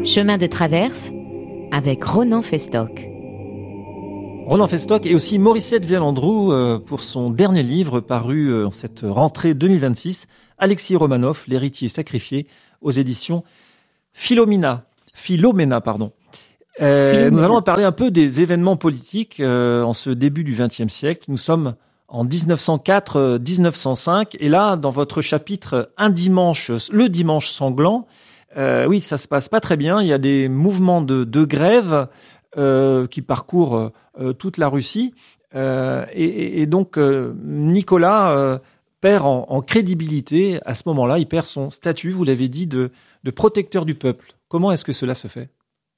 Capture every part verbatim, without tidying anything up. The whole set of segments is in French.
Chemin de traverse avec Ronan Festock. Ronan Festock et aussi Morissette Vialandrou euh, pour son dernier livre paru euh, en cette rentrée deux mille vingt-six, Alexis Romanov, l'héritier sacrifié, aux éditions Philomena. Philomena, pardon. Euh, Philomena. Nous allons parler un peu des événements politiques euh, en ce début du vingtième siècle. Nous sommes en dix-neuf cent quatre dix neuf cent cinq et là, dans votre chapitre Un dimanche, le dimanche sanglant, euh, oui, ça se passe pas très bien. Il y a des mouvements de, de grève euh, qui parcourent euh, toute la Russie euh, et, et donc euh, Nicolas euh, perd en, en crédibilité à ce moment-là. Il perd son statut, vous l'avez dit, de, de protecteur du peuple. Comment est-ce que cela se fait ?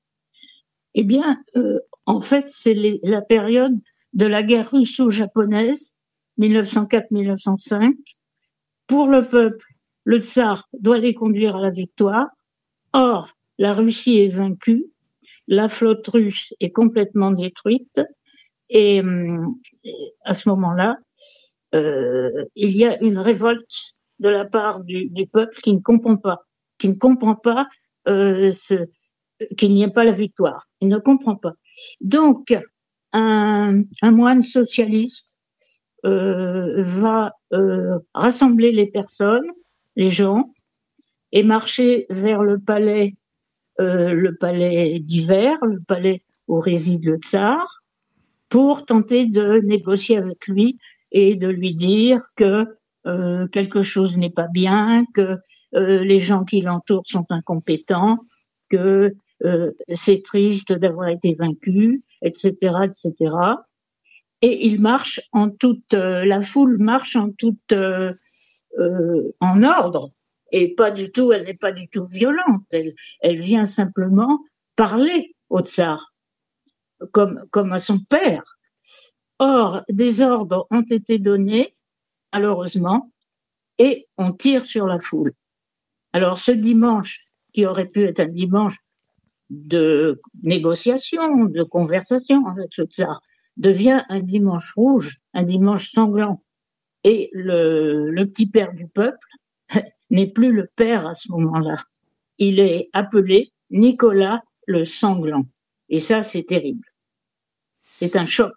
Eh bien, euh, en fait, c'est les, la période de la guerre russo-japonaise, mille neuf cent quatre mille neuf cent cinq. Pour le peuple, le tsar doit les conduire à la victoire. Or, la Russie est vaincue, la flotte russe est complètement détruite, et euh, à ce moment-là, euh, il y a une révolte de la part du, du peuple qui ne comprend pas, qui ne comprend pas euh, ce, qu'il n'y ait pas la victoire. Il ne comprend pas. Donc, un, un moine socialiste euh, va euh, rassembler les personnes, les gens, et marcher vers le palais, euh, le palais d'hiver, le palais où réside le tsar, pour tenter de négocier avec lui et de lui dire que euh, quelque chose n'est pas bien, que euh, les gens qui l'entourent sont incompétents, que euh, c'est triste d'avoir été vaincu, et cetera, et cetera. Et il marche en toute, euh, la foule marche en toute, euh, euh, en ordre, et pas du tout, elle n'est pas du tout violente. Elle, elle vient simplement parler au tsar, comme, comme à son père. Or, des ordres ont été donnés, malheureusement, et on tire sur la foule. Alors, ce dimanche, qui aurait pu être un dimanche de négociation, de conversation avec le tsar, devient un dimanche rouge, un dimanche sanglant. Et le, le petit père du peuple n'est plus le père à ce moment-là. Il est appelé Nicolas le Sanglant. Et ça, c'est terrible. C'est un choc.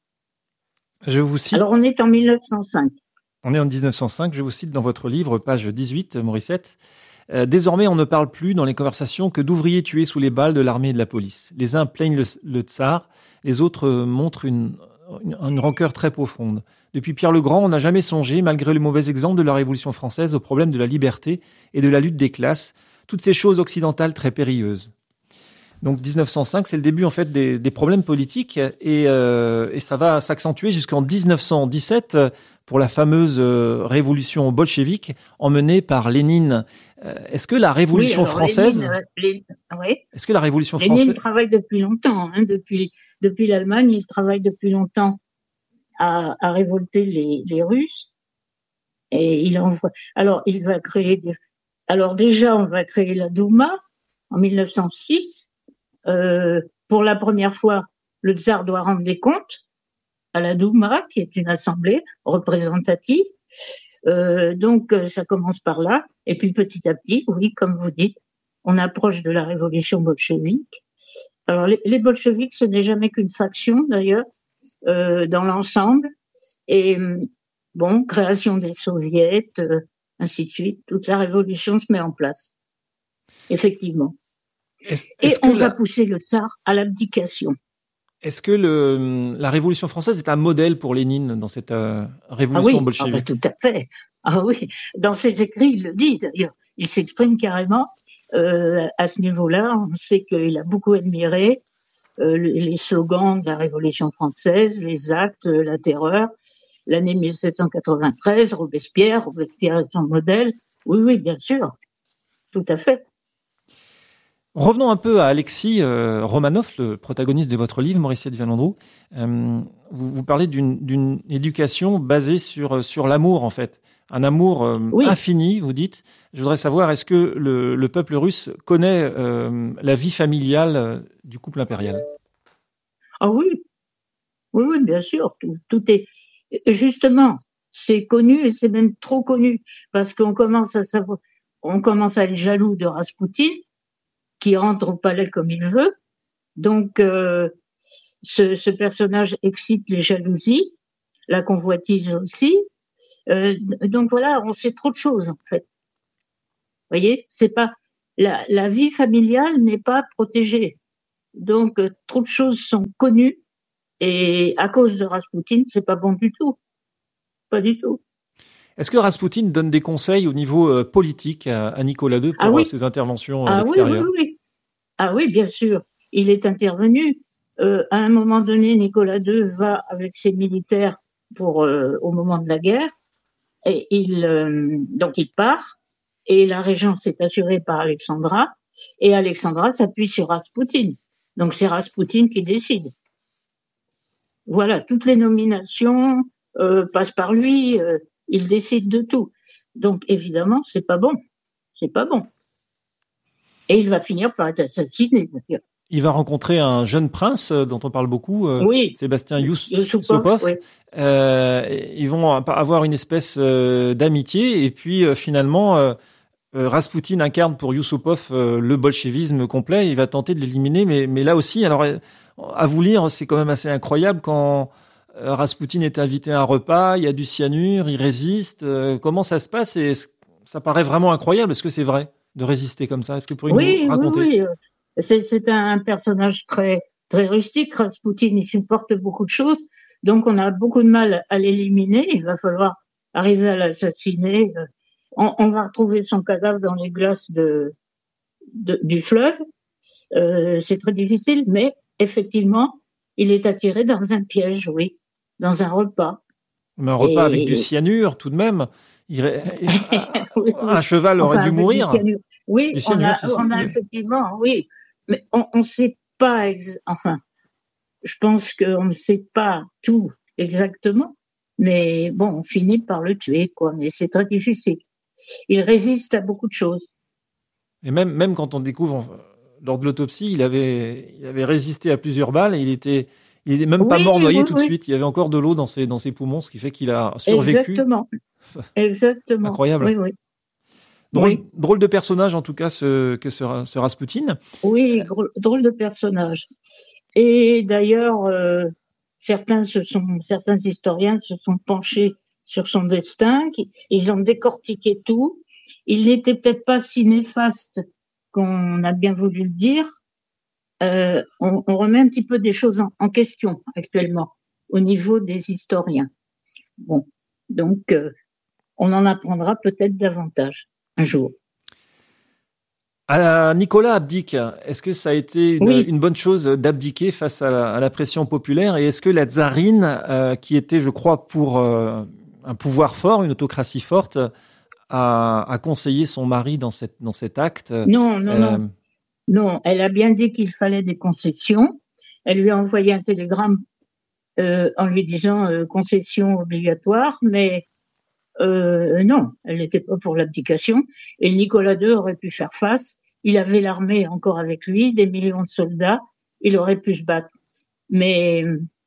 Je vous cite. Alors, on est en mille neuf cent cinq. On est en dix-neuf cent cinq. Je vous cite dans votre livre, page dix-huit, Morissette. Euh, désormais, on ne parle plus dans les conversations que d'ouvriers tués sous les balles de l'armée et de la police. Les uns plaignent le, le tsar, les autres montrent une, une, une rancœur très profonde. Depuis Pierre le Grand, on n'a jamais songé, malgré le mauvais exemple de la Révolution française, au problème de la liberté et de la lutte des classes, toutes ces choses occidentales très périlleuses. Donc dix-neuf cent cinq, c'est le début en fait des, des problèmes politiques et, euh, et ça va s'accentuer jusqu'en dix-neuf cent dix-sept pour la fameuse euh, révolution bolchevique emmenée par Lénine. Euh, est-ce que la révolution oui, alors, française, Lénine, euh, Lénine, oui. est-ce que la révolution Lénine française, travaille depuis longtemps, hein, depuis depuis l'Allemagne, il travaille depuis longtemps à, à révolter les, les Russes et il envoie. Alors il va créer des. Alors déjà, on va créer la Douma en mille neuf cent six. Euh, pour la première fois, le tsar doit rendre des comptes à la Douma, qui est une assemblée représentative. Euh, donc, ça commence par là. Et puis, petit à petit, oui, comme vous dites, on approche de la révolution bolchevique. Alors, les, les bolcheviques, ce n'est jamais qu'une faction, d'ailleurs, euh, dans l'ensemble. Et, bon, création des soviets, euh, ainsi de suite. Toute la révolution se met en place. Effectivement. Est-ce, Et est-ce on que va la... pousser le tsar à l'abdication. Est-ce que le, la Révolution française est un modèle pour Lénine dans cette euh, révolution ah oui, bolchevique ? Ah bah, tout à fait. Ah oui, dans ses écrits, il le dit d'ailleurs. Il s'exprime carrément euh, à ce niveau-là. On sait qu'il a beaucoup admiré euh, les slogans de la Révolution française, les actes, la terreur. L'année mille sept cent quatre-vingt-treize, Robespierre, Robespierre est son modèle. Oui, oui, bien sûr. Tout à fait. Revenons un peu à Alexis euh, Romanov, le protagoniste de votre livre, Morissette Vialandrou. Euh, vous, vous parlez d'une, d'une éducation basée sur, sur l'amour, en fait. Un amour euh, oui. infini, vous dites. Je voudrais savoir, est-ce que le, le peuple russe connaît euh, la vie familiale euh, du couple impérial ? Ah oui, oui, oui, bien sûr. Tout, tout est... Justement, c'est connu et c'est même trop connu parce qu'on commence à savoir, on commence à être jaloux de Raspoutine, qui rentre au palais comme il veut. Donc, euh, ce, ce personnage excite les jalousies, la convoitise aussi. Euh, donc voilà, on sait trop de choses en fait. Vous voyez, c'est pas la, la vie familiale n'est pas protégée. Donc euh, trop de choses sont connues et à cause de Raspoutine, c'est pas bon du tout, pas du tout. Est-ce que Raspoutine donne des conseils au niveau euh, politique à, à Nicolas deux pour ah oui. euh, ses interventions à ah l'extérieur? oui, oui, oui. Ah oui, bien sûr. Il est intervenu. Euh, à un moment donné, Nicolas deux va avec ses militaires pour euh, au moment de la guerre, et il euh, donc il part, et la régence est assurée par Alexandra, et Alexandra s'appuie sur Raspoutine. Donc c'est Raspoutine qui décide. Voilà, toutes les nominations euh, passent par lui. Euh, il décide de tout. Donc évidemment, c'est pas bon. C'est pas bon. Et il va finir par être assassiné, d'ailleurs. Il va rencontrer un jeune prince dont on parle beaucoup, euh, oui. Sébastien Yous- Yusupov. Yusupov. Oui. Euh, ils vont avoir une espèce euh, d'amitié et puis euh, finalement, euh, euh, Raspoutine incarne pour Yusupov euh, le bolchevisme complet. Il va tenter de l'éliminer, mais, mais là aussi, alors euh, à vous lire, c'est quand même assez incroyable quand euh, Raspoutine est invité à un repas, il y a du cyanure, il résiste. Euh, comment ça se passe? Et ça paraît vraiment incroyable. Est-ce que c'est vrai de résister comme ça? Est-ce que vous pourriez oui, nous raconter? Oui, oui. C'est, c'est un personnage très, très rustique. Raspoutine, il supporte beaucoup de choses. Donc, on a beaucoup de mal à l'éliminer. Il va falloir arriver à l'assassiner. On, on va retrouver son cadavre dans les glaces de, de, du fleuve. Euh, c'est très difficile, mais effectivement, il est attiré dans un piège, oui, dans un repas. Mais un repas Et... avec du cyanure, tout de même. Il... oui, un cheval aurait enfin, dû mourir. Du oui, du cyanure, on a, on a effectivement, oui. Mais on ne sait pas, ex- enfin, je pense qu'on ne sait pas tout exactement, mais bon, on finit par le tuer, quoi. Mais c'est très difficile. Il résiste à beaucoup de choses. Et même, même quand on découvre, lors de l'autopsie, il avait, il avait résisté à plusieurs balles et il était, il est même oui, pas mort noyé oui, tout oui. de suite. Il y avait encore de l'eau dans ses, dans ses poumons, ce qui fait qu'il a survécu. Exactement. Exactement. Incroyable. Oui, oui. Drôle, oui. drôle de personnage, en tout cas, ce, que ce, ce Raspoutine. Oui, drôle de personnage. Et d'ailleurs, euh, certains, se sont, certains historiens se sont penchés sur son destin. Ils ont décortiqué tout. Il n'était peut-être pas si néfaste qu'on a bien voulu le dire. Euh, on, on remet un petit peu des choses en, en question actuellement au niveau des historiens. Bon, donc euh, on en apprendra peut-être davantage un jour. À Nicolas abdique. Est-ce que ça a été une, oui. une bonne chose d'abdiquer face à la, à la pression populaire? Et est-ce que la tsarine, euh, qui était, je crois, pour euh, un pouvoir fort, une autocratie forte, a, a conseillé son mari dans, cette, dans cet acte? Non, non, euh... non. Non, elle a bien dit qu'il fallait des concessions. Elle lui a envoyé un télégramme euh, en lui disant euh, concession obligatoire, mais euh, non, elle n'était pas pour l'abdication. Et Nicolas deux aurait pu faire face. Il avait l'armée encore avec lui, des millions de soldats. Il aurait pu se battre. Mais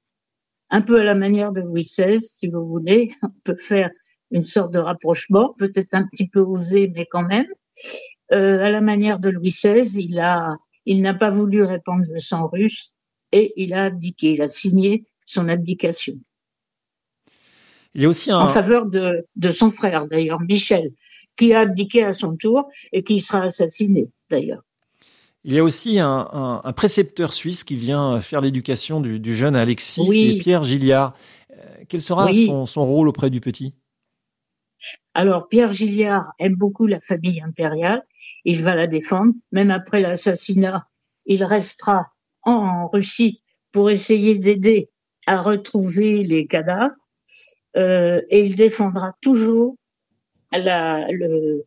un peu à la manière de Louis seize, si vous voulez, on peut faire une sorte de rapprochement, peut-être un petit peu osé, mais quand même. Euh, à la manière de Louis seize, il a, il n'a pas voulu répandre le sang russe et il a abdiqué. Il a signé son abdication. Il y a aussi un... En faveur de, de son frère, d'ailleurs, Michel, qui a abdiqué à son tour et qui sera assassiné, d'ailleurs. Il y a aussi un, un, un précepteur suisse qui vient faire l'éducation du, du jeune Alexis, oui. c'est Pierre Gilliard. Euh, quel sera oui. son, son rôle auprès du petit ? Alors, Pierre Gilliard aime beaucoup la famille impériale. Il va la défendre. Même après l'assassinat, il restera en Russie pour essayer d'aider à retrouver les cadavres. Euh, et il défendra toujours la, le,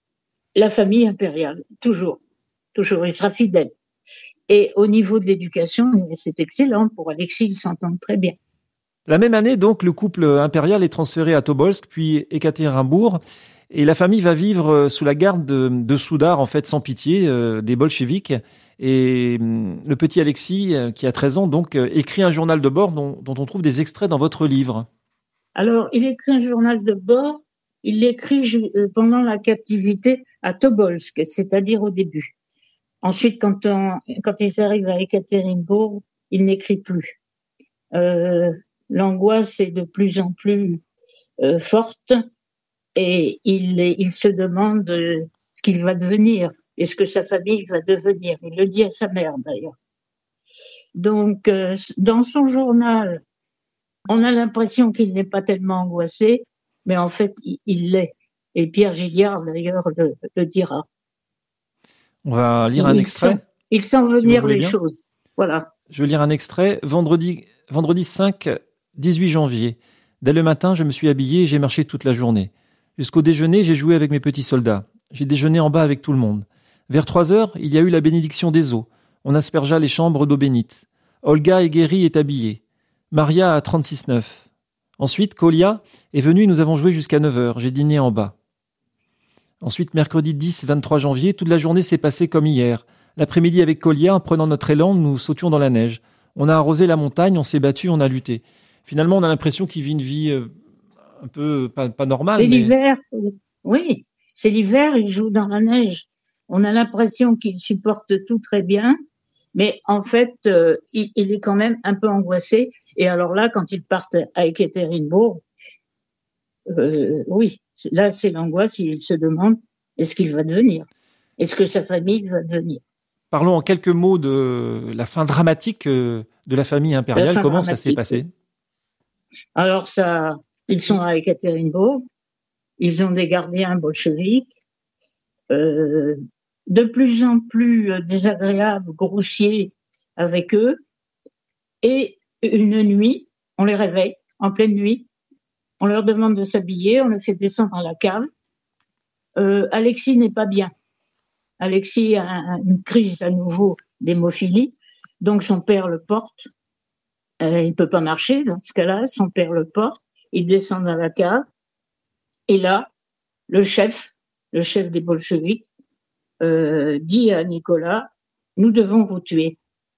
la famille impériale. Toujours. Toujours. Il sera fidèle. Et au niveau de l'éducation, c'est excellent. Pour Alexis, ils s'entendent très bien. La même année, donc, le couple impérial est transféré à Tobolsk, puis Ekaterinbourg, et la famille va vivre sous la garde de, de Soudard, en fait, sans pitié, euh, des bolcheviks. Et euh, le petit Alexis, euh, qui a treize ans, donc, euh, écrit un journal de bord dont, dont on trouve des extraits dans votre livre. Alors, il écrit un journal de bord, il l'écrit pendant la captivité à Tobolsk, c'est-à-dire au début. Ensuite, quand, on, quand ils arrivent à Ekaterinbourg, il n'écrit plus. Euh, l'angoisse est de plus en plus euh, forte et il, il se demande ce qu'il va devenir et ce que sa famille va devenir. Il le dit à sa mère d'ailleurs. Donc, euh, dans son journal, on a l'impression qu'il n'est pas tellement angoissé, mais en fait, il, il l'est. Et Pierre Gilliard, d'ailleurs, le, le dira. On va lire un il extrait. Sent, il sent venir si les bien. choses. Voilà. Je vais lire un extrait. Vendredi, vendredi cinq, dix-huit janvier. Dès le matin, je me suis habillé et j'ai marché toute la journée. Jusqu'au déjeuner, j'ai joué avec mes petits soldats. J'ai déjeuné en bas avec tout le monde. Vers trois heures, il y a eu la bénédiction des eaux. On aspergea les chambres d'eau bénite. Olga est guérie et habillée. Maria a trente-six neuf. Ensuite, Kolia est venue et nous avons joué jusqu'à neuf heures. J'ai dîné en bas. Ensuite, mercredi dix, vingt-trois janvier, toute la journée s'est passée comme hier. L'après-midi, avec Kolia, en prenant notre élan, nous sautions dans la neige. On a arrosé la montagne, on s'est battu, on a lutté. Finalement, on a l'impression qu'il vit une vie euh, un peu pas, pas normale. C'est mais... l'hiver. Oui, c'est l'hiver, il joue dans la neige. On a l'impression qu'il supporte tout très bien, mais en fait, euh, il, il est quand même un peu angoissé. Et alors là, quand ils partent à Ekaterinbourg, euh, oui, là, c'est l'angoisse. Il se demande est-ce qu'il va devenir, est-ce que sa famille va devenir. Parlons en quelques mots de la fin dramatique de la famille impériale. La Comment ça s'est passé? Alors ça, ils sont à Ekaterinbourg, ils ont des gardiens bolcheviques, euh, de plus en plus désagréables, grossiers avec eux, et une nuit, on les réveille en pleine nuit, on leur demande de s'habiller, on les fait descendre dans la cave. Euh, Alexis n'est pas bien. Alexis a une crise à nouveau d'hémophilie, donc son père le porte. Euh, il peut pas marcher dans ce cas-là, son père le porte, il descend dans la cave, et là, le chef, le chef des bolcheviks, euh, dit à Nicolas, nous devons vous tuer.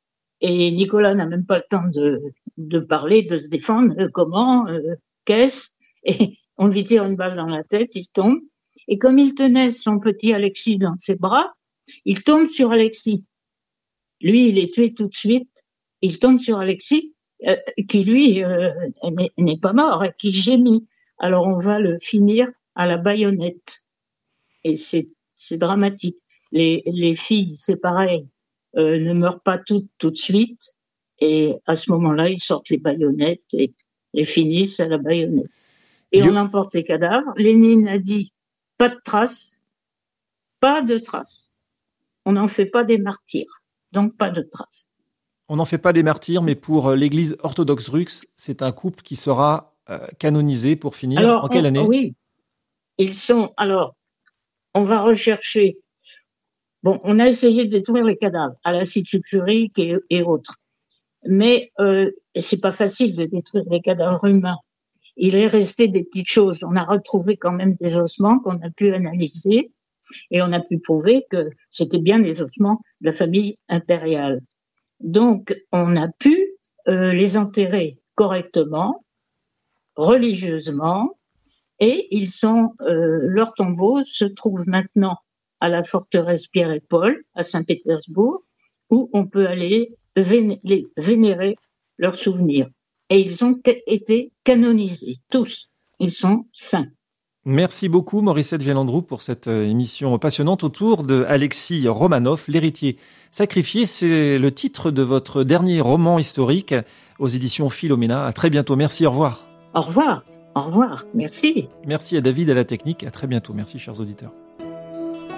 Et Nicolas n'a même pas le temps de, de parler, de se défendre, euh, comment, euh, qu'est-ce, et on lui tire une balle dans la tête, il tombe, et comme il tenait son petit Alexis dans ses bras, il tombe sur Alexis. Lui, il est tué tout de suite, il tombe sur Alexis, euh, qui lui euh, n'est, n'est pas mort, qui gémit. Alors on va le finir à la baïonnette. Et c'est, c'est dramatique. Les, les filles, c'est pareil, euh, ne meurent pas toutes tout de suite. Et à ce moment-là, ils sortent les baïonnettes et les finissent à la baïonnette. Et Je... on emporte les cadavres. Lénine a dit, pas de traces, pas de traces. On n'en fait pas des martyrs, donc pas de traces. On n'en fait pas des martyrs, mais pour l'Église orthodoxe russe, c'est un couple qui sera euh, canonisé pour finir. Alors, en quelle on, année? Oui, ils sont. Alors, on va rechercher. Bon, on a essayé de détruire les cadavres à l'acide sulfurique et, et autres, mais euh, c'est pas facile de détruire les cadavres humains. Il est resté des petites choses. On a retrouvé quand même des ossements qu'on a pu analyser et on a pu prouver que c'était bien des ossements de la famille impériale. Donc, on a pu euh, les enterrer correctement, religieusement, et ils sont, euh, leurs tombeaux se trouvent maintenant à la forteresse Pierre et Paul, à Saint-Pétersbourg, où on peut aller véné- les vénérer leurs souvenirs. Et ils ont été canonisés, tous. Ils sont saints. Merci beaucoup Morissette Vielle-Androu pour cette émission passionnante autour de Alexis Romanov, l'héritier sacrifié. C'est le titre de votre dernier roman historique aux éditions Philomena. À très bientôt. Merci, au revoir. Au revoir. Au revoir. Merci. Merci à David à la technique. À très bientôt. Merci chers auditeurs.